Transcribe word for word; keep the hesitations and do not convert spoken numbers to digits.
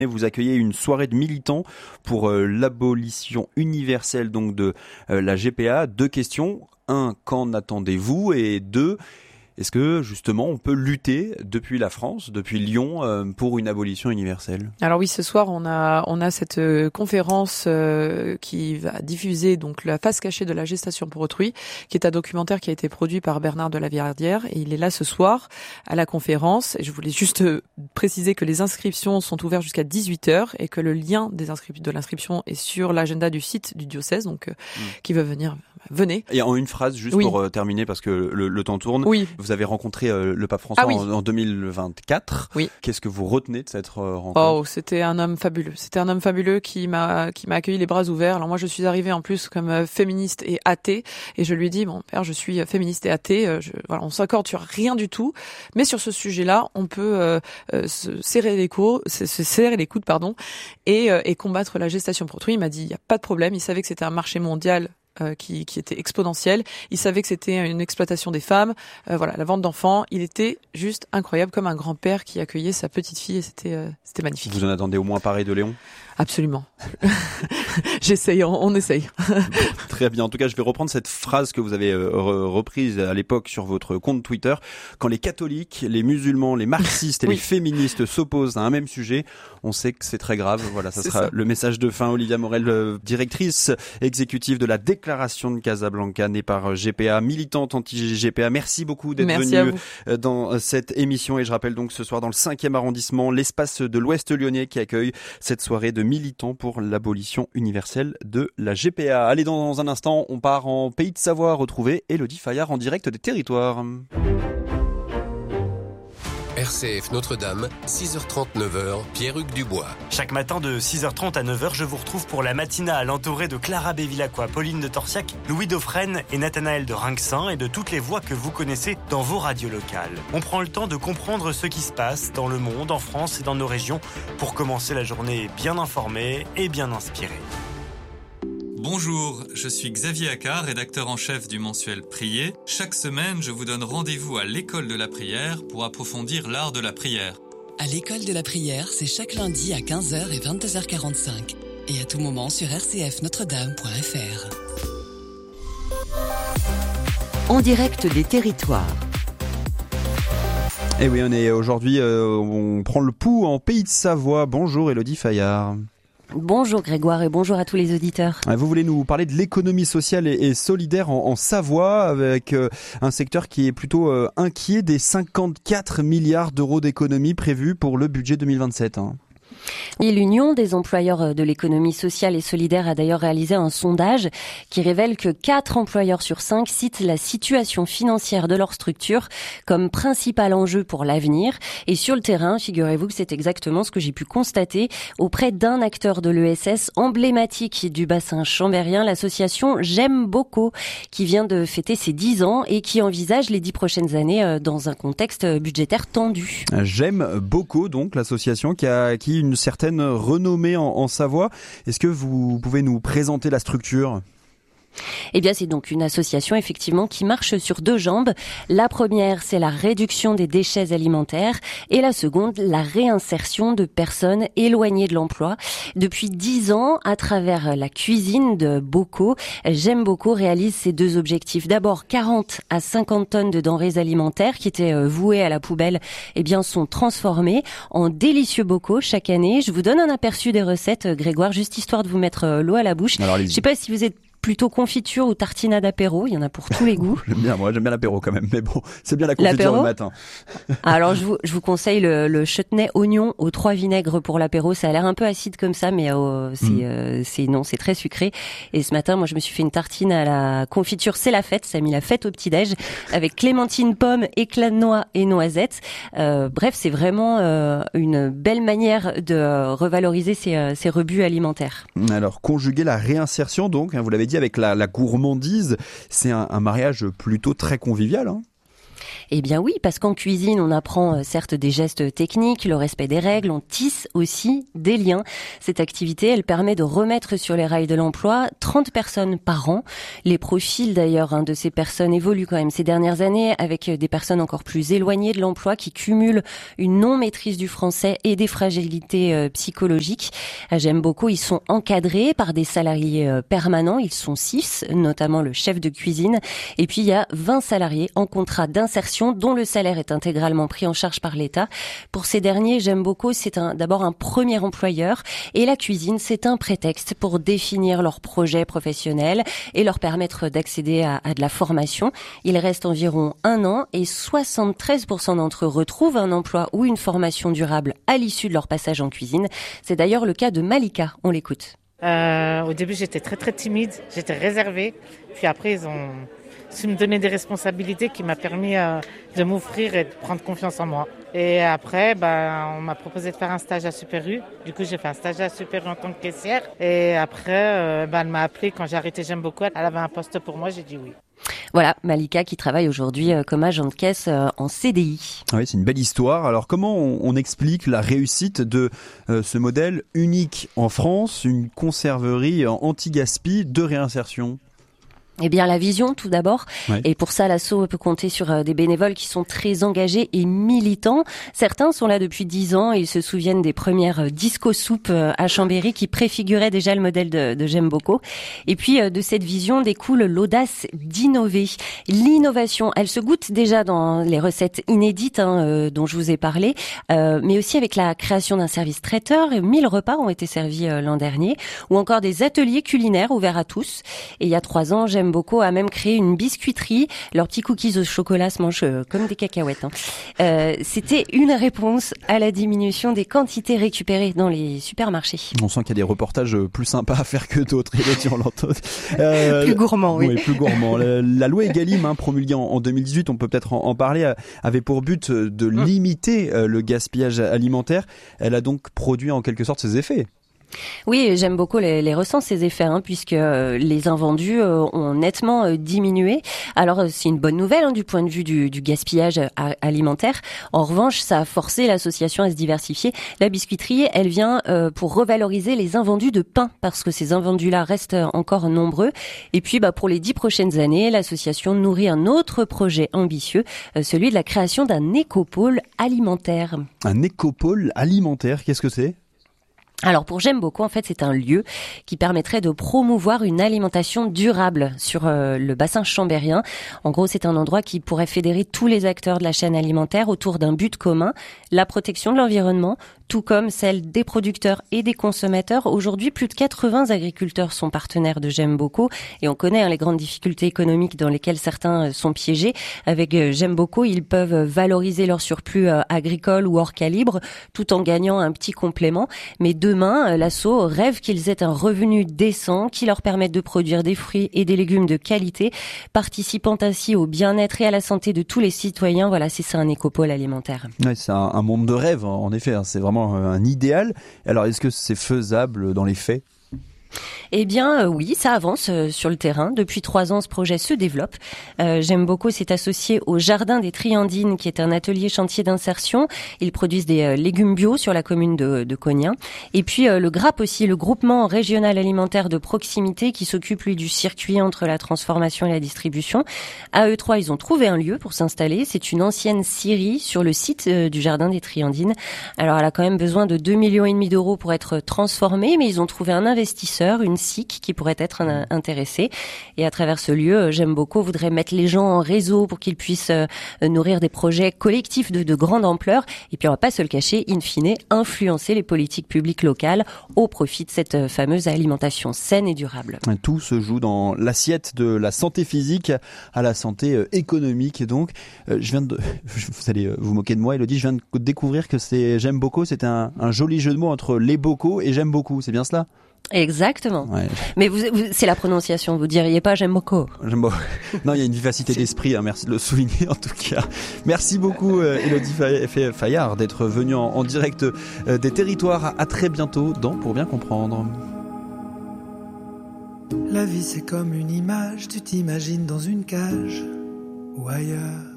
Vous accueillez une soirée de militants pour euh, l'abolition universelle donc de euh, la G P A. Deux questions. Un, qu'en attendez-vous? Et deux, est-ce que justement on peut lutter depuis la France, depuis Lyon, euh, pour une abolition universelle? Alors oui, ce soir on a on a cette euh, conférence euh, qui va diffuser donc la face cachée de la gestation pour autrui, qui est un documentaire qui a été produit par Bernard de la Villardière, et il est là ce soir à la conférence. Et je voulais juste euh, préciser que les inscriptions sont ouvertes jusqu'à dix-huit heures et que le lien des inscrip- de l'inscription est sur l'agenda du site du diocèse, donc euh, mmh. qui veut venir, venez. Et en une phrase, juste oui. pour euh, terminer, parce que le, le temps tourne. Oui. Vous avez rencontré euh, le pape François ah oui. en, en deux mille vingt-quatre. Oui. Qu'est-ce que vous retenez de cette euh, rencontre? Oh, c'était un homme fabuleux. C'était un homme fabuleux qui m'a qui m'a accueilli les bras ouverts. Alors moi, je suis arrivée en plus comme euh, féministe et athée, et je lui ai dit, bon père, je suis féministe et athée. Euh, je, voilà, on s'accorde sur rien du tout, mais sur ce sujet-là, on peut euh, euh, se serrer les coudes, se, se serrer les coudes, pardon, et euh, et combattre la gestation pour autrui. Il m'a dit, il y a pas de problème. Il savait que c'était un marché mondial. Euh, qui, qui était exponentielle. Il savait que c'était une exploitation des femmes. Euh, voilà, la vente d'enfants. Il était juste incroyable, comme un grand-père qui accueillait sa petite fille, et c'était, euh, c'était magnifique. Vous en attendez au moins pareil de Léon? Absolument. J'essaye, on, on essaye. Très bien. En tout cas, je vais reprendre cette phrase que vous avez euh, reprise à l'époque sur votre compte Twitter. Quand les catholiques, les musulmans, les marxistes et oui. les féministes s'opposent à un même sujet, on sait que c'est très grave. Voilà, ça c'est sera ça. Le message de fin. Olivia Morel, euh, directrice exécutive de la déclaration de Casablanca, née par G P A, militante anti-G P A. Merci beaucoup d'être venue dans cette émission. Et je rappelle donc ce soir dans le cinquième arrondissement, l'espace de l'Ouest lyonnais qui accueille cette soirée de militants pour l'abolition universelle de la G P A. Allez, dans un instant, on part en Pays de Savoie retrouver Élodie Fayard en direct des territoires. R C F Notre-Dame, six heures trente, neuf heures, Pierre-Hugues Dubois. Chaque matin de six heures trente à neuf heures, je vous retrouve pour la matinale entourée de Clara Bévilacqua, Pauline de Torsiac, Louis Dauphren et Nathanaël de Rinxin et de toutes les voix que vous connaissez dans vos radios locales. On prend le temps de comprendre ce qui se passe dans le monde, en France et dans nos régions pour commencer la journée bien informée et bien inspirée. Bonjour, je suis Xavier Accard, rédacteur en chef du mensuel Prier. Chaque semaine, je vous donne rendez-vous à l'école de la prière pour approfondir l'art de la prière. À l'école de la prière, c'est chaque lundi à quinze heures et vingt-deux heures quarante-cinq. Et à tout moment sur r c f notre dame point f r. En direct des territoires. Et oui, on est aujourd'hui, euh, on prend le pouls en Pays de Savoie. Bonjour Élodie Fayard. Bonjour Grégoire et bonjour à tous les auditeurs. Vous voulez nous parler de l'économie sociale et, et solidaire en, en Savoie avec euh, un secteur qui est plutôt euh, inquiet des cinquante-quatre milliards d'euros d'économies prévues pour le budget deux mille vingt-sept. Hein. Et l'Union des employeurs de l'économie sociale et solidaire a d'ailleurs réalisé un sondage qui révèle que quatre employeurs sur cinq citent la situation financière de leur structure comme principal enjeu pour l'avenir. Et sur le terrain, figurez-vous que c'est exactement ce que j'ai pu constater auprès d'un acteur de l'E S S emblématique du bassin chambérien, l'association J'aime Bocaux, qui vient de fêter ses dix ans et qui envisage les dix prochaines années dans un contexte budgétaire tendu. J'aime Bocaux, donc l'association qui a acquis une certaine renommée en, en Savoie. Est-ce que vous pouvez nous présenter la structure ? Eh bien, c'est donc une association, effectivement, qui marche sur deux jambes. La première, c'est la réduction des déchets alimentaires et la seconde, la réinsertion de personnes éloignées de l'emploi. Depuis dix ans, à travers la cuisine de Bocaux, J'aime Bocaux réalise ces deux objectifs. D'abord, quarante à cinquante tonnes de denrées alimentaires qui étaient vouées à la poubelle, eh bien, sont transformées en délicieux bocaux chaque année. Je vous donne un aperçu des recettes, Grégoire, juste histoire de vous mettre l'eau à la bouche. Alors, je sais pas si vous êtes plutôt confiture ou tartinade apéro, il y en a pour tous les goûts. J'aime bien, moi j'aime bien l'apéro quand même, mais bon, c'est bien la confiture l'apéro. Le matin. Alors je vous, je vous conseille le, le chutney oignon aux trois vinaigres pour l'apéro. Ça a l'air un peu acide comme ça, mais euh, c'est, mm. euh, c'est non, c'est très sucré. Et ce matin, moi je me suis fait une tartine à la confiture, c'est la fête, ça a mis la fête au petit-déj, avec clémentine, pomme, éclat de noix et noisettes. Euh, bref, c'est vraiment euh, une belle manière de revaloriser ces, euh, ces rebuts alimentaires. Alors conjuguer la réinsertion, donc, hein, vous l'avez dit, avec la, la gourmandise, c'est un, un mariage plutôt très convivial. Hein. Eh bien oui, parce qu'en cuisine, on apprend euh, certes des gestes techniques, le respect des règles, on tisse aussi des liens. Cette activité, elle permet de remettre sur les rails de l'emploi trente personnes par an. Les profils d'ailleurs hein, de ces personnes évoluent quand même ces dernières années avec des personnes encore plus éloignées de l'emploi qui cumulent une non-maîtrise du français et des fragilités euh, psychologiques. J'aime beaucoup, ils sont encadrés par des salariés euh, permanents, ils sont six, notamment le chef de cuisine. Et puis il y a vingt salariés en contrat d'insertion dont le salaire est intégralement pris en charge par l'État. Pour ces derniers, J'aime beaucoup, c'est un, d'abord un premier employeur et la cuisine, c'est un prétexte pour définir leur projet professionnel et leur permettre d'accéder à, à de la formation. Il reste environ un an et soixante-treize pour cent d'entre eux retrouvent un emploi ou une formation durable à l'issue de leur passage en cuisine. C'est d'ailleurs le cas de Malika, on l'écoute. Euh, au début, j'étais très très timide, j'étais réservée. Puis après, ils ont su me donner des responsabilités qui m'a permis euh, de m'ouvrir et de prendre confiance en moi. Et après, ben, on m'a proposé de faire un stage à Super U. Du coup, j'ai fait un stage à Super U en tant que caissière. Et après, euh, ben, elle m'a appelé quand j'ai arrêté J'aime beaucoup. Elle avait un poste pour moi, j'ai dit oui. Voilà, Malika qui travaille aujourd'hui comme agent de caisse en C D I. Oui, c'est une belle histoire. Alors comment on, on explique la réussite de euh, ce modèle unique en France, une conserverie anti-gaspi de réinsertion ? Eh bien, la vision, tout d'abord. Ouais. Et pour ça, l'asso peut compter sur des bénévoles qui sont très engagés et militants. Certains sont là depuis dix ans et ils se souviennent des premières disco-soupes à Chambéry qui préfiguraient déjà le modèle de, de J'aime beaucoup. Et puis, de cette vision découle l'audace d'innover. L'innovation, elle se goûte déjà dans les recettes inédites hein, euh, dont je vous ai parlé, euh, mais aussi avec la création d'un service traiteur. mille repas ont été servis euh, l'an dernier, ou encore des ateliers culinaires ouverts à tous. Et il y a trois ans, J'aime beaucoup a même créé une biscuiterie. Leurs petits cookies au chocolat se mangent euh, comme des cacahuètes. Hein. Euh, c'était une réponse à la diminution des quantités récupérées dans les supermarchés. On sent qu'il y a des reportages plus sympas à faire que d'autres. Elodie, on l'entend. Euh, plus gourmand, oui. Oui, plus gourmand. La, la loi Egalim, hein, promulguée en, en deux mille dix-huit, on peut peut-être en, en parler, avait pour but de limiter euh, le gaspillage alimentaire. Elle a donc produit en quelque sorte ses effets. Oui, J'aime beaucoup les, les ressent ces effets, hein, puisque euh, les invendus euh, ont nettement euh, diminué. Alors euh, c'est une bonne nouvelle hein, du point de vue du, du gaspillage a- alimentaire. En revanche, ça a forcé l'association à se diversifier. La biscuiterie, elle vient euh, pour revaloriser les invendus de pain, parce que ces invendus-là restent encore nombreux. Et puis, bah, pour les dix prochaines années, l'association nourrit un autre projet ambitieux, euh, celui de la création d'un écopôle alimentaire. Un écopôle alimentaire, qu'est-ce que c'est ? Alors pour J'aime beaucoup, en fait, c'est un lieu qui permettrait de promouvoir une alimentation durable sur euh, le bassin chambérien. En gros, c'est un endroit qui pourrait fédérer tous les acteurs de la chaîne alimentaire autour d'un but commun, la protection de l'environnement, tout comme celle des producteurs et des consommateurs. Aujourd'hui, plus de quatre-vingts agriculteurs sont partenaires de J'aime beaucoup et on connaît hein, les grandes difficultés économiques dans lesquelles certains sont piégés. Avec euh, J'aime beaucoup, ils peuvent valoriser leur surplus euh, agricole ou hors calibre tout en gagnant un petit complément. Mais demain, l'asso rêve qu'ils aient un revenu décent qui leur permette de produire des fruits et des légumes de qualité, participant ainsi au bien-être et à la santé de tous les citoyens. Voilà, c'est ça un écopôle alimentaire. Ouais, c'est un, un monde de rêve, en effet. Hein, c'est vraiment un idéal. Alors, est-ce que c'est faisable dans les faits ? Eh bien, euh, oui, ça avance euh, sur le terrain. Depuis trois ans, ce projet se développe. Euh, J'aime beaucoup, c'est associé au Jardin des Triandines, qui est un atelier chantier d'insertion. Ils produisent des euh, légumes bio sur la commune de, de Cognin. Et puis, euh, le G R A P aussi, le groupement régional alimentaire de proximité, qui s'occupe, lui, du circuit entre la transformation et la distribution. À eux trois, ils ont trouvé un lieu pour s'installer. C'est une ancienne scierie sur le site euh, du Jardin des Triandines. Alors, elle a quand même besoin de deux millions et demi d'euros pour être transformée, mais ils ont trouvé un investisseur, une S I C qui pourrait être intéressée. Et à travers ce lieu, J'aime beaucoup voudrait mettre les gens en réseau pour qu'ils puissent euh, nourrir des projets collectifs de, de grande ampleur. Et puis on va pas se le cacher, in fine, influencer les politiques publiques locales au profit de cette fameuse alimentation saine et durable. Tout se joue dans l'assiette, de la santé physique à la santé économique. Et donc, euh, je viens de, vous allez vous moquer de moi, Elodie, je viens de découvrir que c'est J'aime beaucoup, c'est un, un joli jeu de mots entre les bocaux et J'aime beaucoup. C'est bien cela ? Exactement. Ouais. Mais vous, vous, c'est la prononciation. Vous diriez pas J'aime beaucoup. J'aime beaucoup. Non, il y a une vivacité d'esprit. Hein, merci de le souligner en tout cas. Merci beaucoup, euh, Elodie Fayard, d'être venue en, en direct euh, des territoires. À très bientôt dans Pour bien comprendre. La vie c'est comme une image, tu t'imagines dans une cage ou ailleurs.